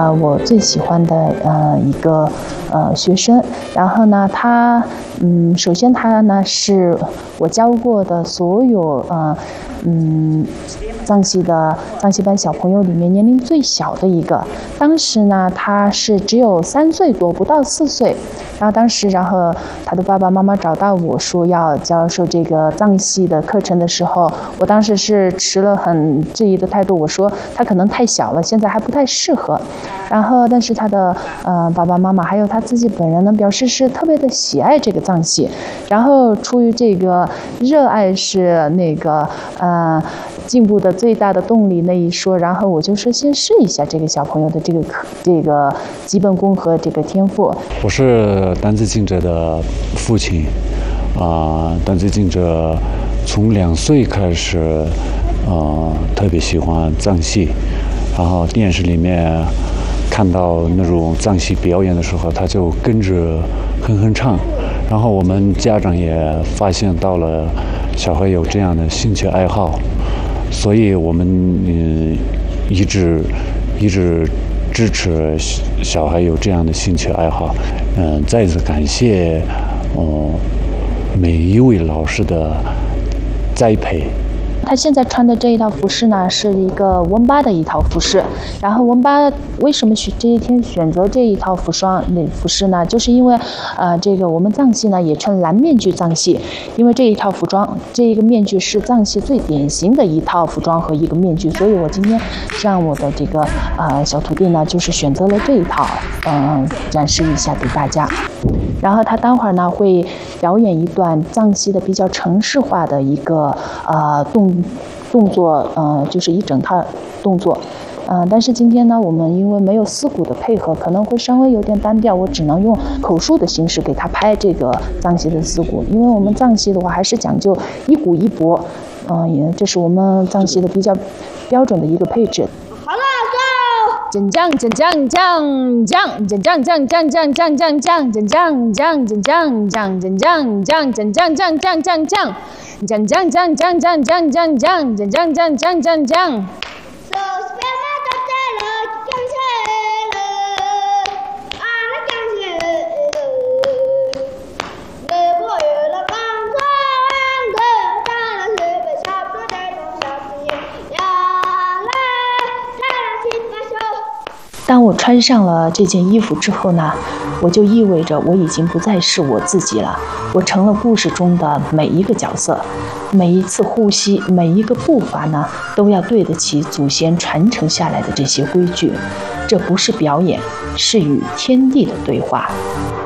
我最喜欢的一个学生。然后呢，他首先他呢是我教过的所有藏戏班小朋友里面年龄最小的一个。当时呢，他是只有3岁多，不到4岁。然后他的爸爸妈妈找到我说要教授这个藏戏的课程的时候，我当时是持了很质疑的态度，我说他可能太小了，现在还不太适合。然后但是他的爸爸妈妈还有他自己本人呢，表示是特别的喜爱这个藏戏。然后出于这个热爱是那个进步的最大的动力那一说，然后我就说先试一下这个小朋友的这个基本功和这个天赋。 我是丹子敬者的父亲，丹子敬者从2岁开始，特别喜欢藏戏，然后电视里面看到那种藏戏表演的时候，他就跟着哼唱。然后我们家长也发现到了小孩有这样的兴趣爱好，所以我们一直支持小孩有这样的兴趣爱好。再次感谢每一位老师的栽培。 他现在穿的这一套服饰呢，是一个温巴的一套服饰。然后温巴为什么这一天选择这一套服饰呢？就是因为这个我们藏戏呢也称蓝面具藏戏，因为这一套服装，这一个面具是藏戏最典型的一套服装和一个面具，所以我今天让我的这个小徒弟呢，就是选择了这一套，展示一下给大家。然后他待会儿呢会表演一段藏戏的比较程式化的一个动作，就是一整套动作。但是今天呢，我们因为没有丝鼓的配合，可能会稍微有点单调，我只能用口述的形式给他拍这个藏戏的丝鼓。因为我们藏戏的话还是讲究一鼓一拨，这是我们藏戏的比较标准的一个配置。真将真将将将真将将将将将将将真将将真将将真将将真将将将将将将将将将将将将将真将将将将将。当我穿上了这件衣服之后呢，我就意味着我已经不再是我自己了，我成了故事中的每一个角色，每一次呼吸，每一个步伐呢，都要对得起祖先传承下来的这些规矩。这不是表演，是与天地的对话。